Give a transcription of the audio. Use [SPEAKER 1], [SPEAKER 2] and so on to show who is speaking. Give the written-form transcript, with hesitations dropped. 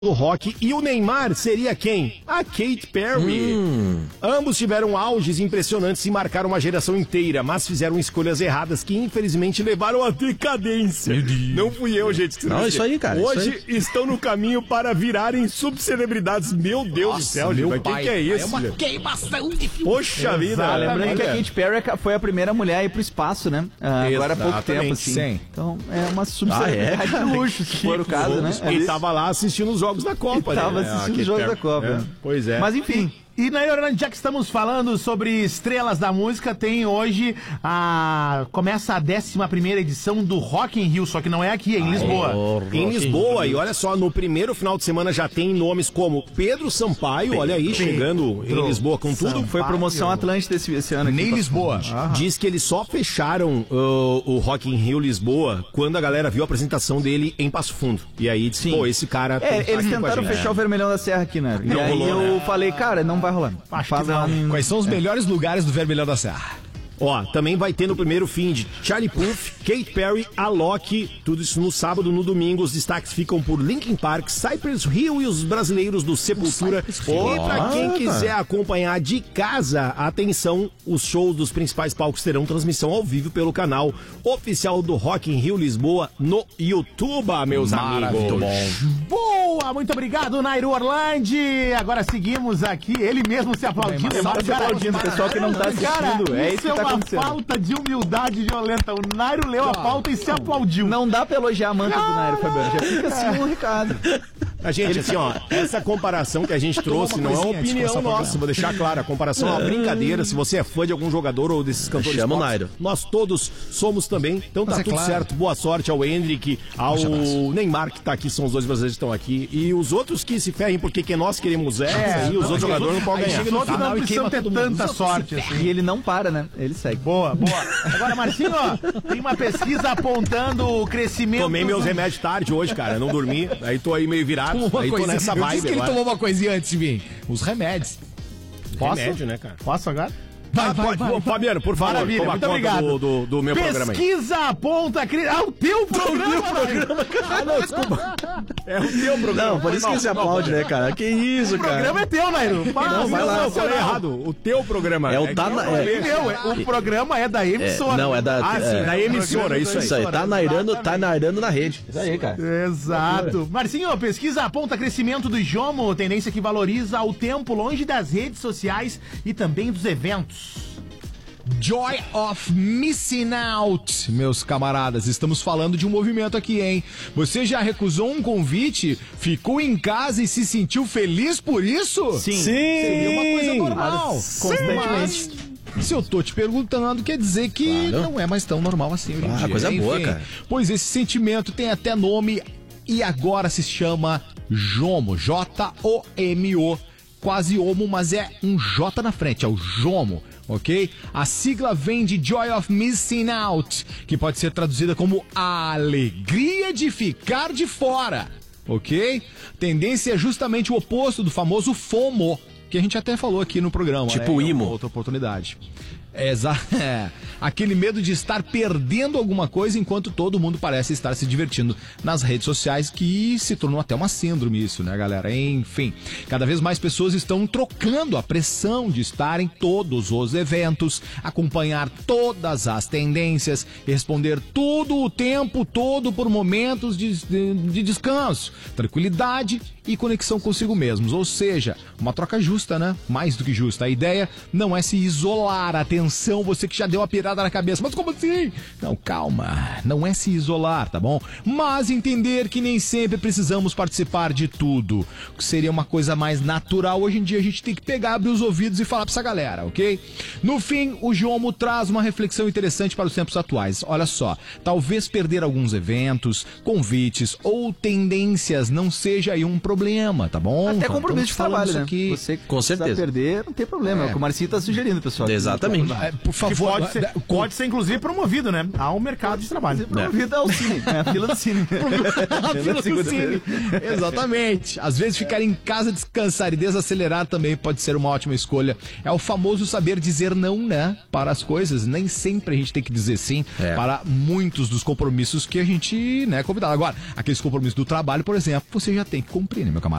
[SPEAKER 1] do rock, e o Neymar seria quem? A Katy Perry. Ambos tiveram auges impressionantes e marcaram uma geração inteira, mas fizeram escolhas erradas que infelizmente levaram à decadência. Não fui eu, gente.
[SPEAKER 2] Não, isso aí, cara.
[SPEAKER 1] Hoje estão no caminho para virarem subcelebridades. Meu Deus do céu, gente. O que é isso?
[SPEAKER 3] É uma queimação de filme.
[SPEAKER 1] Poxa vida.
[SPEAKER 4] Lembrando que a Katy Perry foi a primeira mulher a ir pro espaço, né? Agora há pouco tempo, assim.
[SPEAKER 2] Sim.
[SPEAKER 4] Então é uma subcelebridade de luxo, se for o caso, né?
[SPEAKER 1] Ele tava lá assistindo os jogos da Copa, né?
[SPEAKER 4] Tava assistindo os jogos da Copa.
[SPEAKER 1] Pois é.
[SPEAKER 4] Mas enfim.
[SPEAKER 3] E na Orlando, já que estamos falando sobre estrelas da música, tem hoje começa a 11ª edição do Rock in Rio, só que não é aqui, é em Lisboa.
[SPEAKER 1] Em Lisboa, e olha só, no primeiro final de semana já tem nomes como Pedro Sampaio, olha aí, chegando em Lisboa com tudo.
[SPEAKER 4] Foi promoção Atlântida esse ano aqui.
[SPEAKER 3] Nem Lisboa.
[SPEAKER 1] Diz que eles só fecharam o Rock in Rio Lisboa quando a galera viu a apresentação dele em Passo Fundo. E aí disse, pô, esse cara...
[SPEAKER 4] Eles tentaram fechar o Vermelhão da Serra aqui, né?
[SPEAKER 1] Não
[SPEAKER 4] e aí
[SPEAKER 1] rolou,
[SPEAKER 4] eu falei, cara, não vai rolar.
[SPEAKER 3] Quais são os melhores lugares do Vermelhão da Serra?
[SPEAKER 1] Ó, também vai ter no primeiro fim de Charlie Puth, Katy Perry, Alok, tudo isso no sábado, no domingo. Os destaques ficam por Linkin Park, Cypress Hill e os brasileiros do Sepultura. E pra quem quiser acompanhar de casa, atenção, os shows dos principais palcos terão transmissão ao vivo pelo canal oficial do Rock in Rio Lisboa no YouTube, meus amigos.
[SPEAKER 3] Boa, muito obrigado, Nairo Orlandi. Agora seguimos aqui, ele mesmo se aplaudindo.
[SPEAKER 4] O pessoal que não tá assistindo, é isso que tá acontecendo.
[SPEAKER 3] Falta de humildade violenta. O Nairo leu a pauta e se aplaudiu.
[SPEAKER 4] Não dá pra elogiar a manta do Nairo, Fabiano. Já fica assim um recado.
[SPEAKER 1] A gente, assim, ó, essa comparação que a gente trouxe não é uma opinião nossa, vou deixar claro, a comparação é uma brincadeira. Se você é fã de algum jogador ou desses cantores
[SPEAKER 2] Chama o
[SPEAKER 1] pop,
[SPEAKER 2] Nairo.
[SPEAKER 1] nós todos somos também, então tá tudo certo. Boa sorte ao Hendrick, ao Neymar que tá aqui, são os dois brasileiros que estão aqui, e os outros que se ferrem porque que nós queremos e os outros jogadores não podem ganhar.
[SPEAKER 3] Os outros não precisam ter tanta sorte assim.
[SPEAKER 4] E ele não para, né? Ele segue.
[SPEAKER 3] Boa. Agora, Marcinho, ó, tem uma pesquisa apontando o crescimento...
[SPEAKER 1] Tomei meus remédios tarde hoje, cara, não dormi, aí tô aí meio virado, aí tô nessa vibe.
[SPEAKER 3] Eu disse que ele tomou uma coisinha antes de vir. Os remédios. Posso?
[SPEAKER 1] Remédio, né, cara?
[SPEAKER 3] Posso agora?
[SPEAKER 1] Vai. Fabiano, por favor,
[SPEAKER 3] Maravilha,
[SPEAKER 1] toma
[SPEAKER 3] muito
[SPEAKER 1] conta
[SPEAKER 3] obrigado.
[SPEAKER 1] do meu programa aí.
[SPEAKER 3] Pesquisa aponta... o teu programa,
[SPEAKER 1] Não, desculpa. É o teu programa.
[SPEAKER 2] Não, por isso que você aplaude, né, cara? Que isso, cara?
[SPEAKER 3] O programa é teu, Nairo.
[SPEAKER 1] Não, vai lá. Eu falei errado. O teu programa.
[SPEAKER 2] É o da...
[SPEAKER 3] O programa é da emissora.
[SPEAKER 2] Não, é da...
[SPEAKER 1] sim, da emissora, isso aí.
[SPEAKER 2] Isso aí, tá nairando na rede. Isso aí, cara.
[SPEAKER 3] Exato. Marcinho, pesquisa aponta crescimento do Jomo, tendência que valoriza o tempo longe das redes sociais e também dos eventos. Joy of Missing Out, meus camaradas, estamos falando de um movimento aqui, hein? Você já recusou um convite, ficou em casa e se sentiu feliz por isso?
[SPEAKER 4] Sim.
[SPEAKER 3] Seria uma coisa normal.
[SPEAKER 4] Constantemente.
[SPEAKER 3] Se eu tô te perguntando, quer dizer que não é mais tão normal assim hoje em dia.
[SPEAKER 2] Coisa boa,
[SPEAKER 3] Enfim,
[SPEAKER 2] cara.
[SPEAKER 3] Pois esse sentimento tem até nome e agora se chama JOMO, J-O-M-O. Quase homo, mas é um J na frente, é o JOMO, ok? A sigla vem de Joy of Missing Out, que pode ser traduzida como a alegria de ficar de fora, ok? Tendência é justamente o oposto do famoso FOMO, que a gente até falou aqui no programa.
[SPEAKER 2] Tipo imo.
[SPEAKER 3] Outra oportunidade. Aquele medo de estar perdendo alguma coisa enquanto todo mundo parece estar se divertindo nas redes sociais, que se tornou até uma síndrome isso, né, galera? Enfim, cada vez mais pessoas estão trocando a pressão de estar em todos os eventos, acompanhar todas as tendências e responder tudo o tempo todo por momentos de descanso, tranquilidade e conexão consigo mesmos. Ou seja, uma troca justa, né? Mais do que justa. A ideia não é se isolar. Atenção, você que já deu a pirada na cabeça. Mas como assim? Não, calma. Não é se isolar, tá bom? Mas entender que nem sempre precisamos participar de tudo. Que seria uma coisa mais natural. Hoje em dia a gente tem que pegar, abrir os ouvidos e falar pra essa galera, ok? No fim, o Jomo traz uma reflexão interessante para os tempos atuais. Olha só, talvez perder alguns eventos, convites ou tendências não seja aí um problema, tá bom?
[SPEAKER 4] Até compromisso de trabalho, né?
[SPEAKER 3] Aqui.
[SPEAKER 4] Você
[SPEAKER 2] com certeza
[SPEAKER 4] perder, não tem problema. É o que o Marcinho tá sugerindo, pessoal.
[SPEAKER 2] Exatamente.
[SPEAKER 3] Por favor.
[SPEAKER 5] Pode ser, inclusive, promovido, né? Ao mercado de trabalho.
[SPEAKER 4] Promovido ao cine. É a fila do cine.
[SPEAKER 3] A fila do cine. Exatamente. Às vezes ficar em casa, descansar e desacelerar também pode ser uma ótima escolha. É o famoso saber dizer não, né? Para as coisas. Nem sempre a gente tem que dizer sim para muitos dos compromissos que a gente, né, convidado. Agora, aqueles compromissos do trabalho, por exemplo, você já tem que cumprir, né, meu camarada?